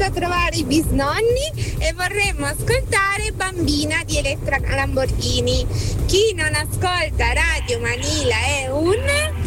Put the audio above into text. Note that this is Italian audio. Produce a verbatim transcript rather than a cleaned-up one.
andando a trovare i bisnonni e vorremmo ascoltare Bambina di Elettra Lamborghini. Chi non ascolta Radio Manila è un...